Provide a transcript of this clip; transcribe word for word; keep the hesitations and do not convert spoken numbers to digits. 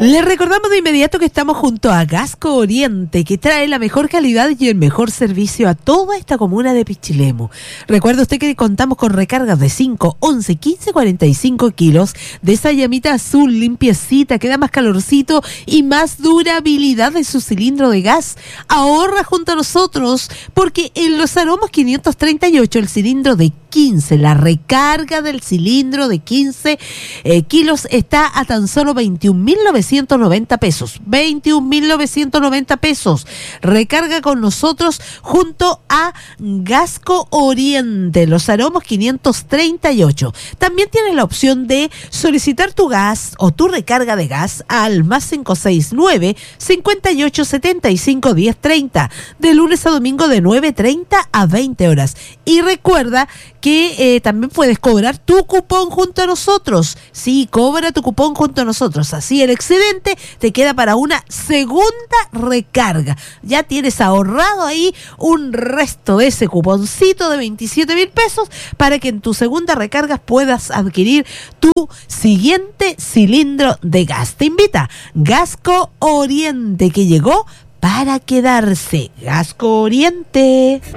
Les recordamos de inmediato que estamos junto a Gasco Oriente, que trae la mejor calidad y el mejor servicio a toda esta comuna de Pichilemu. Recuerde usted que contamos con recargas de cinco, once, quince, cuarenta y cinco kilos de esa llamita azul limpiecita que da más calorcito y más durabilidad de su cilindro de gas. Ahorra junto a nosotros, porque en los aromos quinientos treinta y ocho el cilindro de quince, la recarga del cilindro de quince eh, kilos está a tan solo veintiún mil novecientos noventa pesos. veintiún mil novecientos noventa pesos. Recarga con nosotros junto a Gasco Oriente, los aromos quinientos treinta y ocho. También tienes la opción de solicitar tu gas o tu recarga de gas al más cinco seis nueve, cincuenta y ocho, setenta y cinco, diez treinta, de lunes a domingo de nueve treinta a veinte horas. Y recuerda que eh, también puedes cobrar tu cupón junto a nosotros. Sí, cobra tu cupón junto a nosotros. Así el excedente te queda para una segunda recarga. Ya tienes ahorrado ahí un resto de ese cuponcito de veintisiete mil pesos para que en tu segunda recarga puedas adquirir tu siguiente cilindro de gas. Te invita Gasco Oriente, que llegó para quedarse. Gasco Oriente.